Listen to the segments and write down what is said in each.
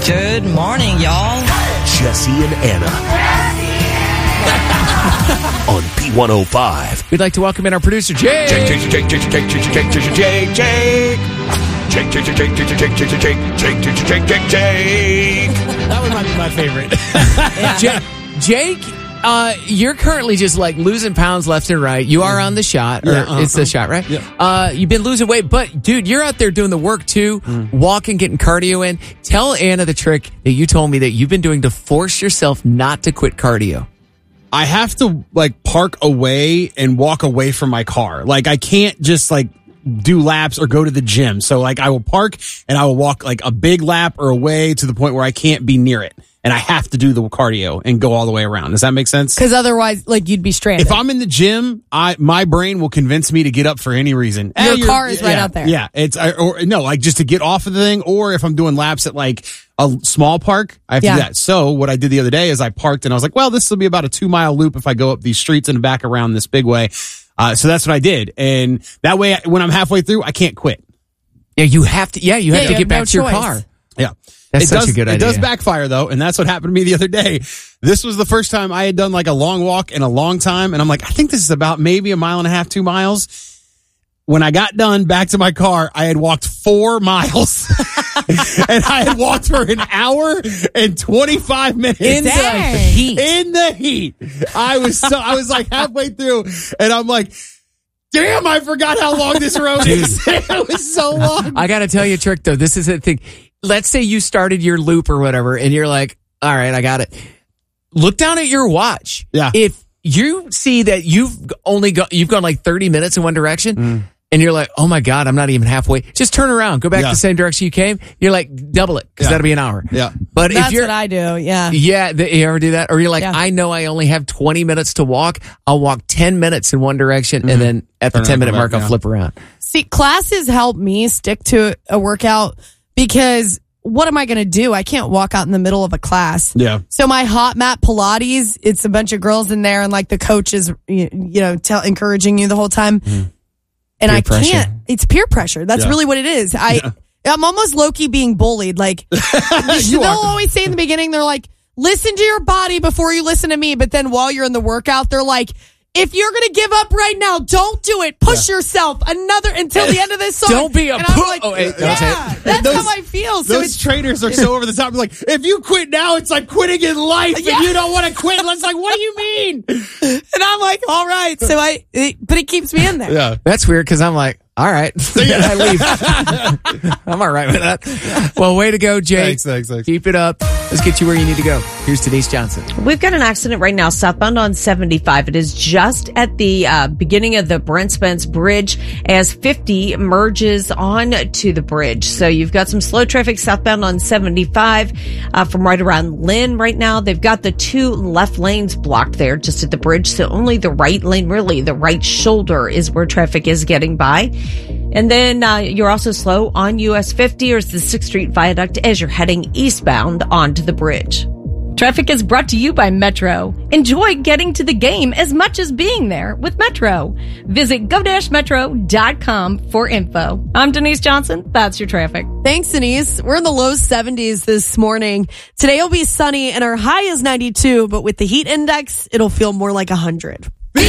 Good morning, y'all. Jesse and Anna. On B105. We'd like to welcome in our producer, Jake. Jake. That one might be my favorite. Jake, you're currently just like losing pounds left and right. You are on the shot. It's the shot, right? Yeah. You've been losing weight, but dude, you're out there doing the work too, walking, getting cardio in. Tell Anna the trick that you told me that you've been doing to force yourself not to quit cardio. I have to park away and walk away from my car. I can't just do laps or go to the gym. So I will park and I will walk a big lap or away to the point where I can't be near it. And I have to do the cardio and go all the way around. Does that make sense? Because otherwise, you'd be stranded. If I'm in the gym, my brain will convince me to get up for any reason. Your car is right out there. Yeah, just to get off of the thing. Or if I'm doing laps at a small park, I have to do that. So what I did the other day is I parked and I was like, well, this will be about a 2-mile loop if I go up these streets and back around this big way. So that's what I did. And that way, when I'm halfway through, I can't quit. Yeah, you have to get back to your car. Yeah. That's such a good idea. It does backfire though, and that's what happened to me the other day. This was the first time I had done a long walk in a long time, and I'm I think this is about maybe 1.5 miles, 2 miles. When I got done back to my car, I had walked 4 miles and I had walked for an hour and 25 minutes. In the heat. In the heat. I was halfway through and I'm damn, I forgot how long this road is. It was so long. I got to tell you a trick though. This is the thing. Let's say you started your loop or whatever and you're like, all right, I got it. Look down at your watch. Yeah. If you see that you've gone 30 minutes in one direction and you're like, oh my God, I'm not even halfway. Just turn around, go back the same direction you came. You're double it because that'll be an hour. Yeah. But that's if you're, what I do. Yeah. Yeah. You ever do that? Or you're I know I only have 20 minutes to walk. I'll walk 10 minutes in one direction and then at the 10-minute mark, I'll flip around. See, classes help me stick to a workout because what am I going to do? I can't walk out in the middle of a class. Yeah. So my hot mat Pilates, it's a bunch of girls in there and the coach is, encouraging you the whole time. And peer I pressure. can't. It's peer pressure. That's really what it is. I'm almost low-key being bullied. They'll always say in the beginning, they're listen to your body before you listen to me. But then while you're in the workout, they're if you're going to give up right now, don't do it. Push yourself until the end of this song. Don't be a puss. That's those, how I feel. So those trainers are so over the top. If you quit now, it's like quitting in life and you don't want to quit. It's what do you mean? And I'm all right. So but it keeps me in there. Yeah. That's weird because I'm all right. I leave. I'm all right with that. Well, way to go, Jake. Thanks. Keep it up. Let's get you where you need to go. Here's Denise Johnson. We've got an accident right now southbound on 75. It is just at the beginning of the Brent Spence Bridge as 50 merges on to the bridge. So you've got some slow traffic southbound on 75 from right around Lynn right now. They've got the 2 left lanes blocked there just at the bridge. So only the right lane, really the right shoulder is where traffic is getting by. And then you're also slow on US 50 or the 6th Street Viaduct as you're heading eastbound onto the bridge. Traffic is brought to you by Metro. Enjoy getting to the game as much as being there with Metro. Visit go-metro.com for info. I'm Denise Johnson. That's your traffic. Thanks, Denise. We're in the low 70s this morning. Today will be sunny and our high is 92, but with the heat index, it'll feel more like 100.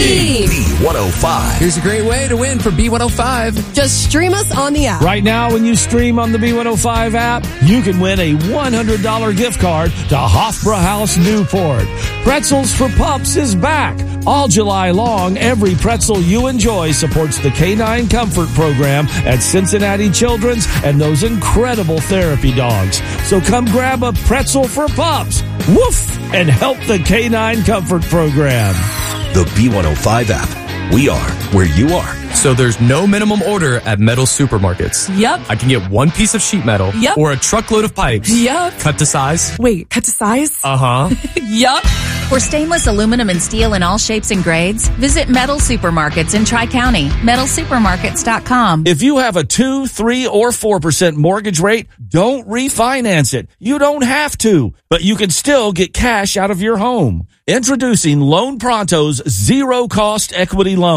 B105. Here's a great way to win for B105. Just stream us on the app. Right now, when you stream on the B105 app, you can win a $100 gift card to Hofbrauhaus Newport. Pretzels for Pups is back. All July long, every pretzel you enjoy supports the Canine Comfort Program at Cincinnati Children's and those incredible therapy dogs. So come grab a pretzel for pups. Woof! And help the Canine Comfort Program. The B105 app. We are where you are. So there's no minimum order at metal supermarkets. Yep. I can get 1 piece of sheet metal. Yep. Or a truckload of pipes. Yep. Cut to size. Wait, cut to size? Uh-huh. Yup. For stainless aluminum and steel in all shapes and grades, visit Metal Supermarkets in Tri-County. MetalSupermarkets.com. If you have a 2, 3, or 4% mortgage rate, don't refinance it. You don't have to, but you can still get cash out of your home. Introducing Loan Pronto's zero-cost equity loan.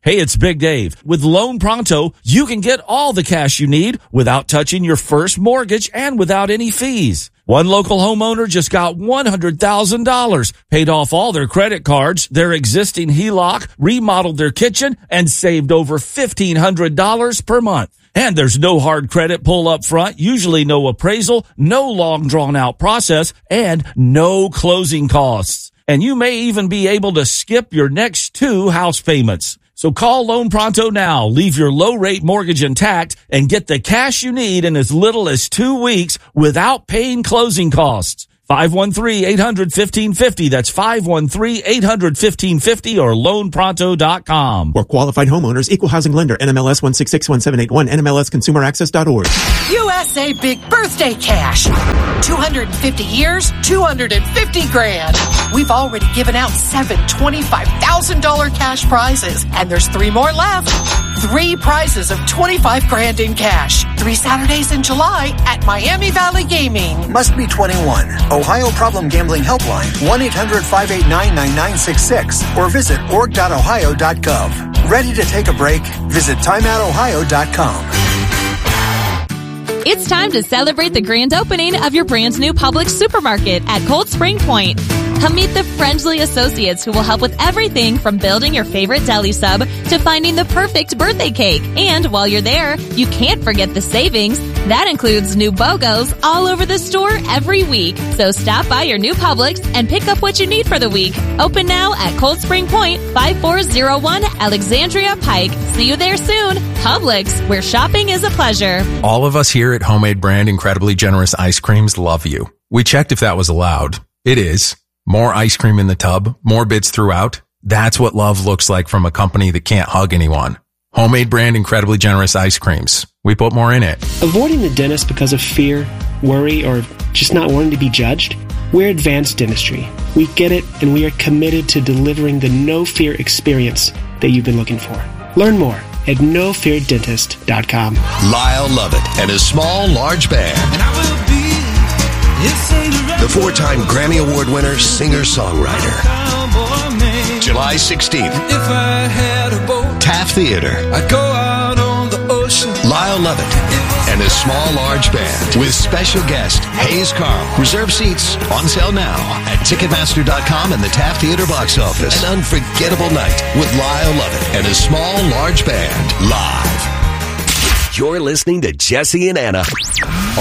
Hey, it's Big Dave. With Loan Pronto, you can get all the cash you need without touching your first mortgage and without any fees. One local homeowner just got $100,000, paid off all their credit cards, their existing HELOC, remodeled their kitchen, and saved over $1,500 per month. And there's no hard credit pull up front, usually no appraisal, no long drawn out process, and no closing costs. And you may even be able to skip your next 2 house payments. So call Loan Pronto now, leave your low-rate mortgage intact, and get the cash you need in as little as 2 weeks without paying closing costs. 513-800-1550. That's 513-800-1550 or loanpronto.com. For qualified homeowners, Equal Housing Lender, NMLS 1661781, NMLSConsumerAccess.org. USA Big Birthday Cash. 250 years, 250 grand. We've already given out 7 $25,000 cash prizes, and there's 3 more left. 3 prizes of 25 grand in cash. 3 Saturdays in July at Miami Valley Gaming. Must be 21. Ohio Problem Gambling Helpline, 1-800-589-9966, or visit org.ohio.gov. Ready to take a break? Visit timeoutohio.com. It's time to celebrate the grand opening of your brand new Publix supermarket at Cold Spring Point. Come meet the friendly associates who will help with everything from building your favorite deli sub to finding the perfect birthday cake. And while you're there, you can't forget the savings. That includes new BOGOs all over the store every week. So stop by your new Publix and pick up what you need for the week. Open now at Cold Spring Point, 5401 Alexandria Pike. See you there soon. Publix, where shopping is a pleasure. All of us here at Homemade Brand Incredibly Generous Ice Creams love you. We checked if that was allowed. It is. More ice cream in the tub, more bits throughout. That's what love looks like from a company that can't hug anyone. Homemade Brand Incredibly Generous Ice Creams. We put more in it. Avoiding the dentist because of fear, worry, or just not wanting to be judged? We're Advanced Dentistry. We get it, and we are committed to delivering the no-fear experience that you've been looking for. Learn more at nofeardentist.com. Lyle Lovett and his small, large band. The 4-time Grammy Award winner, singer-songwriter. July 16th. Taft Theater. Lyle Lovett and his small, large band with special guest Hayes Carl. Reserve seats on sale now at Ticketmaster.com and the Taft Theater box office. An unforgettable night with Lyle Lovett and his small, large band live. You're listening to Jesse and Anna